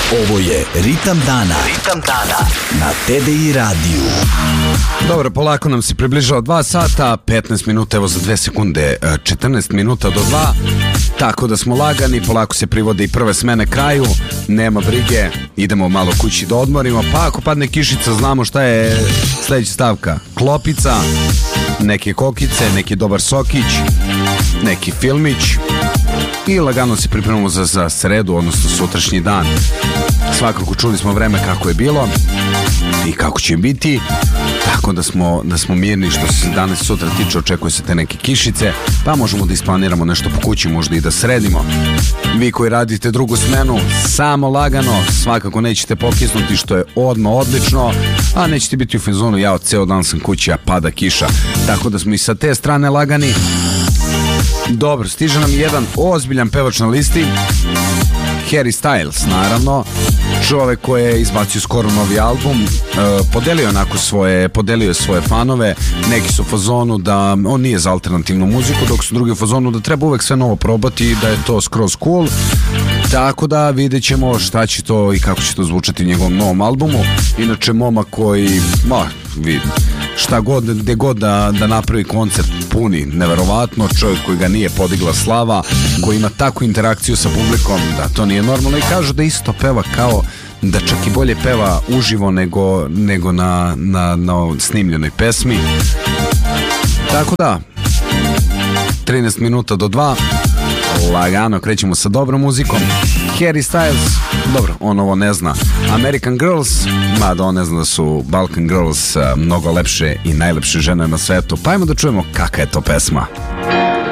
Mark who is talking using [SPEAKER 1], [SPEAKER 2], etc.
[SPEAKER 1] Ovo je Ritam dana. Ritam dana na TDI radiju.
[SPEAKER 2] Dobro, polako nam se približava 2 sata, 15 minuta, evo za 2 sekunde, 14 minuta do 2. Tako da smo lagani, polako se privode i prve smene kraju. Nema brige, idemo malo kući da odmorimo. Pa ako padne kišica, znamo šta je sledeća stavka. Klopica, neke kokice, neki dobar sokić, neki filmić. I lagano se pripremamo za sredu, odnosno sutrašnji dan. Svakako čuli smo vreme kako je bilo i kako će biti, tako da smo mirni što se danas sutra tiče. Očekuje se te neke kišice, pa možemo da isplaniramo nešto po kući, možda i da sredimo. Vi koji radite drugu smenu, samo lagano, svakako nećete pokisnuti, što je odmah odlično, a nećete biti u fazonu ja od ceo dan sam kući, a pada kiša, tako da smo i sa te strane lagani. Dobro, stiže nam jedan ozbiljan pevač na listi, Harry Styles, naravno, čovek koji je izbacio skoro novi album, podelio svoje fanove. Neki su u fazonu da on nije za alternativnu muziku, dok su drugi u fazonu da treba uvek sve novo probati i da je to skroz cool. Tako da vidjet ćemo šta će to i kako će to zvučati u njegovom novom albumu. Inače, momak koji, šta god, gde god da napravi koncert, puni, neverovatno, čovjek koji ga nije podigla slava, koji ima takvu interakciju sa publikom da to nije normalno, i kažu da isto peva kao da čak i bolje peva uživo nego na snimljenoj pesmi. Tako da 13 minuta do 2, lagano krećemo sa dobrom muzikom. Harry Styles, dobro, on ovo ne zna. American Girls, mada on ne zna da su Balkan Girls mnogo lepše i najlepše žene na svetu. Pa ajmo da čujemo kakva je to pesma.